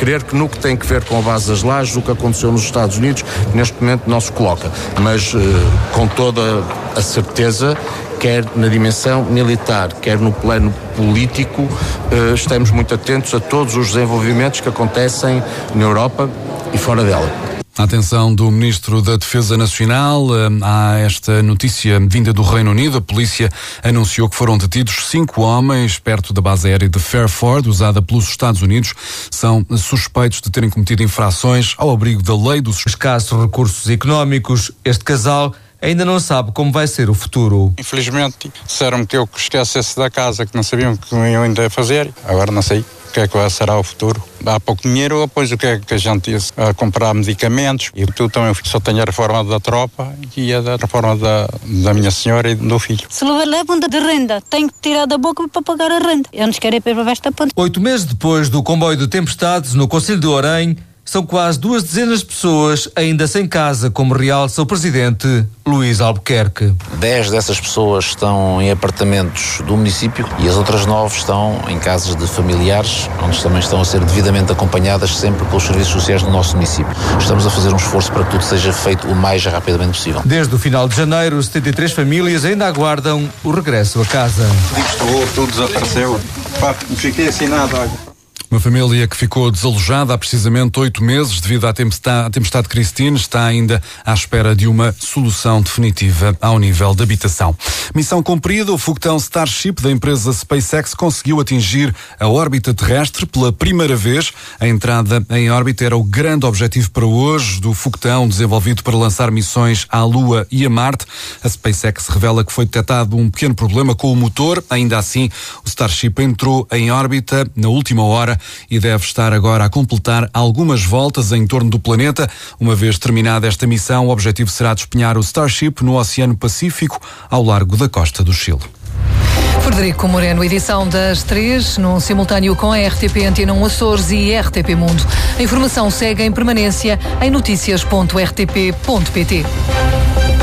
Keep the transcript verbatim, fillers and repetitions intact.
crer que no que tem que ver com a base das lajes, o que aconteceu nos Estados Unidos, neste momento não se coloca. Mas uh, com toda a certeza, quer na dimensão militar, quer no plano político, uh, estamos muito atentos a todos os desenvolvimentos que acontecem na Europa e fora dela. A atenção do Ministro da Defesa Nacional a esta notícia vinda do Reino Unido. A polícia anunciou que foram detidos cinco homens perto da base aérea de Fairford, usada pelos Estados Unidos. São suspeitos de terem cometido infrações ao abrigo da lei dos escassos recursos económicos. Este casal ainda não sabe como vai ser o futuro. Infelizmente, disseram-me que eu esquecesse da casa, que não sabiam o que iam ainda fazer. Agora não sei o que é que será o futuro. Há pouco dinheiro, depois o que é que a gente ia a comprar medicamentos. E tu também só tenho a reforma da tropa e a da reforma da, da minha senhora e do meu filho. Se levam de renda, tenho que tirar da boca para pagar a renda. Eu não quero ir para esta ponte. Oito meses depois do comboio de tempestades no concelho de Orém, são quase duas dezenas de pessoas ainda sem casa, como realça o presidente Luís Albuquerque. Dez dessas pessoas estão em apartamentos do município e as outras nove estão em casas de familiares, onde também estão a ser devidamente acompanhadas sempre pelos serviços sociais do nosso município. Estamos a fazer um esforço para que tudo seja feito o mais rapidamente possível. Desde o final de janeiro, setenta e três famílias ainda aguardam o regresso a casa. Tudo, tudo desapareceu. Pá, fiquei assinado, olha. Uma família que ficou desalojada há precisamente oito meses devido à tempestade, à tempestade Christine está ainda à espera de uma solução definitiva ao nível de habitação. Missão cumprida, o foguetão Starship da empresa SpaceX conseguiu atingir a órbita terrestre pela primeira vez. A entrada em órbita era o grande objetivo para hoje do foguetão desenvolvido para lançar missões à Lua e a Marte. A SpaceX revela que foi detectado um pequeno problema com o motor. Ainda assim, o Starship entrou em órbita na última hora e deve estar agora a completar algumas voltas em torno do planeta. Uma vez terminada esta missão, o objetivo será despenhar o Starship no Oceano Pacífico, ao largo da costa do Chile. Frederico Moreno, edição das três, num simultâneo com a R T P Antena um Açores e R T P Mundo. A informação segue em permanência em noticias ponto r t p ponto p t.